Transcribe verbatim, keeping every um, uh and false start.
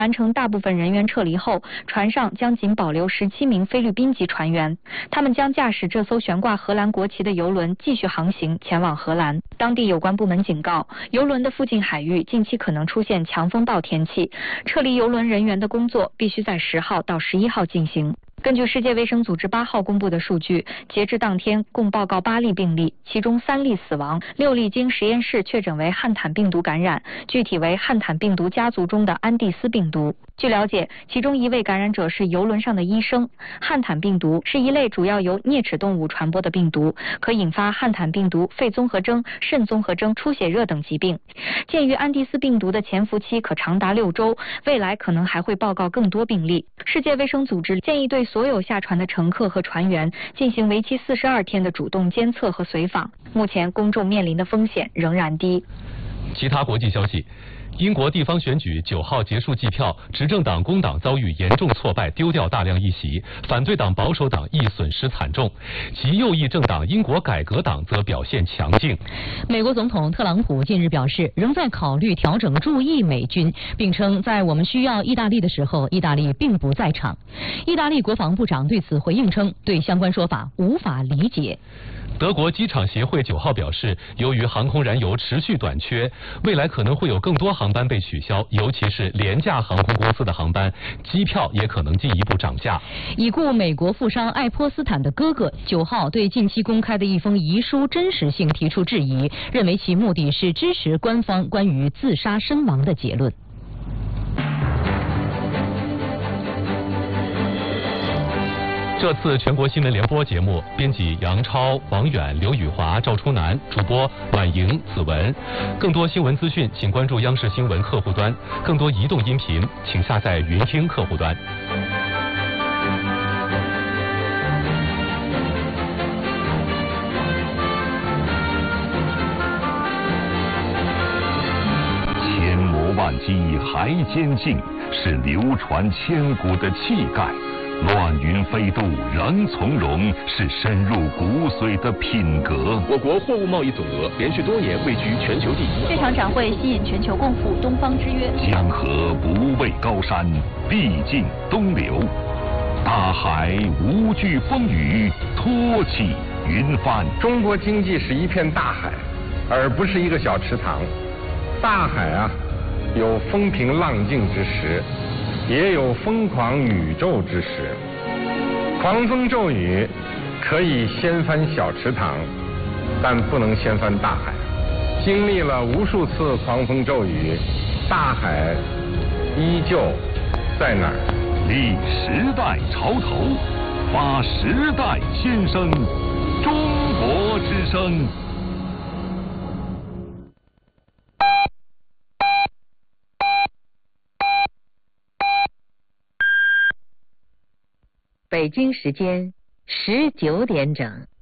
完成大部分人员撤离后，船上将仅保留十七名菲律宾籍船员，他们将驾驶这艘悬挂荷兰国旗的邮轮继续航行前往荷兰。当地有关部门警告，邮轮的附近海域近期可能出现强风暴天气，撤离邮轮人员的工作必须在十号到十一号进行。根据世界卫生组织八号公布的数据，截至当天共报告八例病例，其中三例死亡，六例经实验室确诊为汉坦病毒感染，具体为汉坦病毒家族中的安地斯病毒。据了解，其中一位感染者是邮轮上的医生。汉坦病毒是一类主要由啮齿动物传播的病毒，可引发汉坦病毒肺综合征、肾综合征、出血热等疾病。鉴于安地斯病毒的潜伏期可长达六周，未来可能还会报告更多病例。世界卫生组织建议对所有下船的乘客和船员进行为期四十二天的主动监测和随访。目前公众面临的风险仍然低。 其他国际消息。英国地方选举九号结束计票，执政党工党遭遇严重挫败，丢掉大量议席；反对党保守党亦损失惨重。极右翼政党英国改革党则表现强劲。 美国总统特朗普近日表示，仍在考虑调整驻意美军，并称在我们需要意大利的时候，意大利并不在场。意大利国防部长对此回应称，对相关说法无法理解。 德国机场协会九号表示，由于航空燃油持续短缺，未来可能会有更多航班被取消，尤其是廉价航空公司的航班，机票也可能进一步涨价。 已故美国富商爱泼斯坦的哥哥九号对近期公开的一封遗书真实性提出质疑，认为其目的是支持官方关于自杀身亡的结论。 这次全国新闻联播节目，编辑杨超、王远、刘宇华、赵初南，主播婉莹、子文。更多新闻资讯，请关注央视新闻客户端；更多移动音频，请下载云听客户端。 千磨万击还坚劲，是流传千古的气概。乱云飞渡仍从容，是深入骨髓的品格。 我国货物贸易总额连续多年位居全球第一。 这场展会吸引全球共赴东方之约。 江河不畏高山，必尽东流。大海无惧风雨，托起云帆。 中国经济是一片大海，而不是一个小池塘。大海啊，有风平浪静之时，也有疯狂宇宙之时。狂风骤雨可以掀翻小池塘，但不能掀翻大海。经历了无数次狂风骤雨，大海依旧在哪儿？ 立时代潮头，发时代先声，中国之声。 北京时间十九点整。